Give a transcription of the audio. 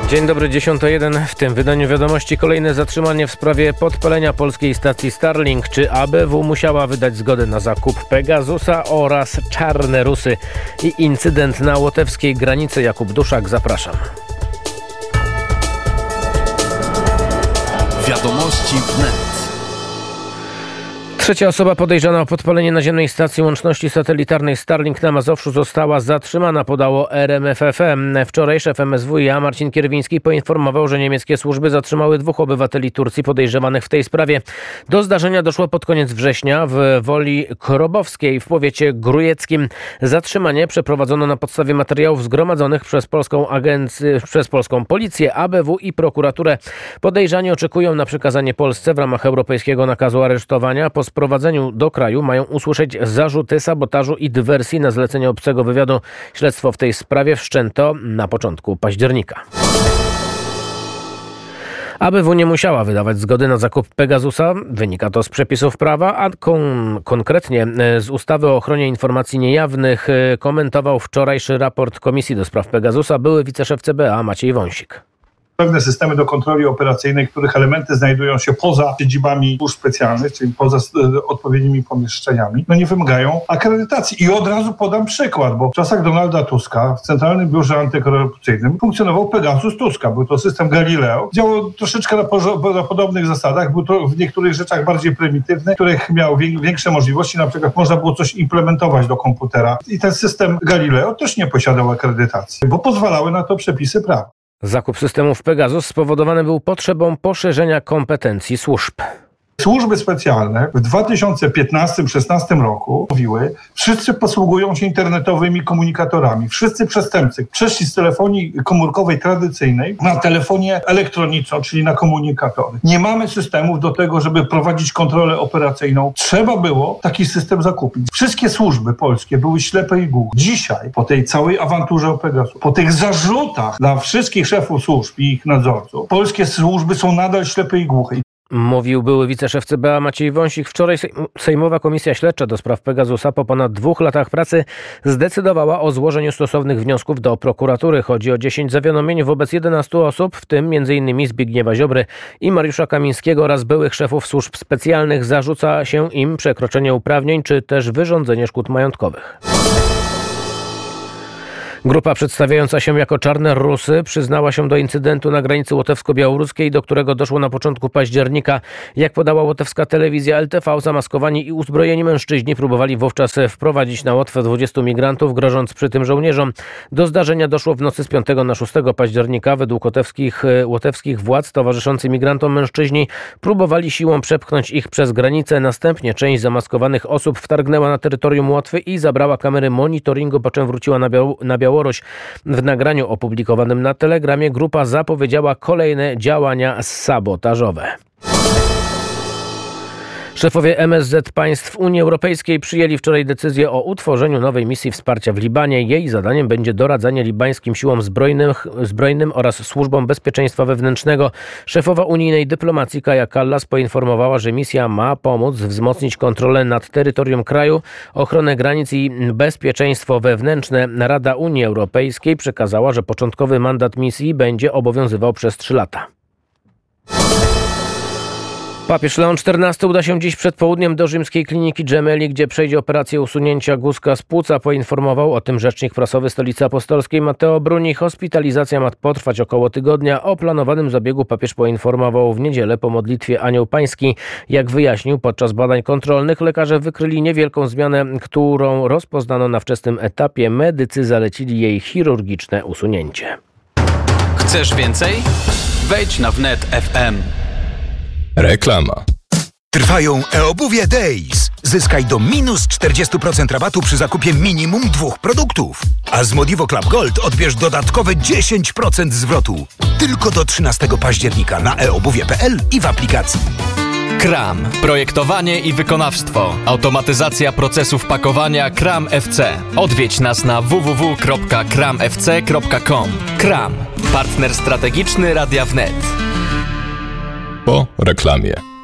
Dzień dobry, 10:01. W tym wydaniu wiadomości kolejne zatrzymanie w sprawie podpalenia polskiej stacji Starlink. Czy ABW musiała wydać zgodę na zakup Pegasusa oraz czarne Rusy i incydent na łotewskiej granicy? Jakub Duszak, zapraszam. Wiadomości wnet. Trzecia osoba podejrzana o podpalenie naziemnej stacji łączności satelitarnej Starlink na Mazowszu została zatrzymana, podało RMFFM. Wczoraj szef MSWiA Marcin Kierwiński poinformował, że niemieckie służby zatrzymały 2 obywateli Turcji podejrzewanych w tej sprawie. Do zdarzenia doszło pod koniec września w Woli Krobowskiej w powiecie grujeckim. Zatrzymanie przeprowadzono na podstawie materiałów zgromadzonych przez polską policję, ABW i prokuraturę. Podejrzani oczekują na przekazanie Polsce w ramach europejskiego nakazu aresztowania. Po sprowadzeniu do kraju mają usłyszeć zarzuty sabotażu i dywersji na zlecenie obcego wywiadu. Śledztwo w tej sprawie wszczęto na początku października. ABW nie musiała wydawać zgody na zakup Pegasusa. Wynika to z przepisów prawa, a konkretnie z ustawy o ochronie informacji niejawnych, komentował wczorajszy raport Komisji do spraw Pegasusa były wiceszef CBA Maciej Wąsik. Pewne systemy do kontroli operacyjnej, których elementy znajdują się poza siedzibami służb specjalnych, czyli poza odpowiednimi pomieszczeniami, nie wymagają akredytacji. I od razu podam przykład, bo w czasach Donalda Tuska w Centralnym Biurze Antykorupcyjnym funkcjonował Pegasus Tuska. Był to system Galileo. Działał troszeczkę na podobnych zasadach. Był to w niektórych rzeczach bardziej prymitywny, których miał większe możliwości. Na przykład można było coś implementować do komputera. I ten system Galileo też nie posiadał akredytacji, bo pozwalały na to przepisy prawa. Zakup systemów Pegasus spowodowany był potrzebą poszerzenia kompetencji służb. Służby specjalne w 2015-16 roku mówiły, wszyscy posługują się internetowymi komunikatorami. Wszyscy przestępcy przeszli z telefonii komórkowej tradycyjnej na telefonię elektroniczną, czyli na komunikatory. Nie mamy systemów do tego, żeby prowadzić kontrolę operacyjną. Trzeba było taki system zakupić. Wszystkie służby polskie były ślepe i głuche. Dzisiaj, po tej całej awanturze o Pegasus, po tych zarzutach dla wszystkich szefów służb i ich nadzorców, polskie służby są nadal ślepe i głuche. Mówił były wiceszef CBA Maciej Wąsik. Wczoraj Sejmowa Komisja Śledcza do spraw Pegasusa po ponad 2 latach pracy zdecydowała o złożeniu stosownych wniosków do prokuratury. Chodzi o 10 zawiadomień wobec 11 osób, w tym m.in. Zbigniewa Ziobry i Mariusza Kamińskiego oraz byłych szefów służb specjalnych. Zarzuca się im przekroczenie uprawnień czy też wyrządzenie szkód majątkowych. Grupa przedstawiająca się jako czarne Rusy przyznała się do incydentu na granicy łotewsko-białoruskiej, do którego doszło na początku października. Jak podała łotewska telewizja LTV, zamaskowani i uzbrojeni mężczyźni próbowali wówczas wprowadzić na Łotwę 20 migrantów, grożąc przy tym żołnierzom. Do zdarzenia doszło w nocy z 5 na 6 października. Według łotewskich władz towarzyszący migrantom mężczyźni próbowali siłą przepchnąć ich przez granicę. Następnie część zamaskowanych osób wtargnęła na terytorium Łotwy i zabrała kamery monitoringu, po czym wróciła na Białoruś. W nagraniu opublikowanym na Telegramie grupa zapowiedziała kolejne działania sabotażowe. Szefowie MSZ państw Unii Europejskiej przyjęli wczoraj decyzję o utworzeniu nowej misji wsparcia w Libanie. Jej zadaniem będzie doradzanie libańskim siłom zbrojnym oraz służbom bezpieczeństwa wewnętrznego. Szefowa unijnej dyplomacji Kaja Kallas poinformowała, że misja ma pomóc wzmocnić kontrolę nad terytorium kraju, ochronę granic i bezpieczeństwo wewnętrzne. Rada Unii Europejskiej przekazała, że początkowy mandat misji będzie obowiązywał przez 3 lata. Papież Leon XIV uda się dziś przed południem do rzymskiej kliniki Gemelli, gdzie przejdzie operację usunięcia guzka z płuca. Poinformował o tym rzecznik prasowy Stolicy Apostolskiej Matteo Bruni. Hospitalizacja ma potrwać około tygodnia. O planowanym zabiegu papież poinformował w niedzielę po modlitwie Anioł Pański. Jak wyjaśnił, podczas badań kontrolnych lekarze wykryli niewielką zmianę, którą rozpoznano na wczesnym etapie. Medycy zalecili jej chirurgiczne usunięcie. Chcesz więcej? Wejdź na wnet FM. Reklama. Trwają eObuwie Days. Zyskaj do minus 40% rabatu przy zakupie minimum 2 produktów. A z Modivo Club Gold odbierz dodatkowe 10% zwrotu. Tylko do 13 października na eobuwie.pl i w aplikacji. KRAM. Projektowanie i wykonawstwo. Automatyzacja procesów pakowania KRAM FC. Odwiedź nas na www.kramfc.com. KRAM. Partner strategiczny Radia Wnet. Po reklamie.